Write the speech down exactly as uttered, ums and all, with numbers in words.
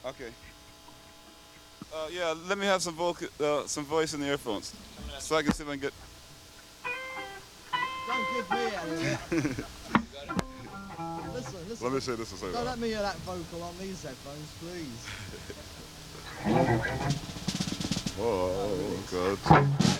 Okay. Uh, yeah, let me have some vocal, uh, some voice in the earphones, so I can see if I can get. Don't give me any of it. Listen, listen. Let me say this and say Don't that. let me hear that vocal on these headphones, please. Oh, God.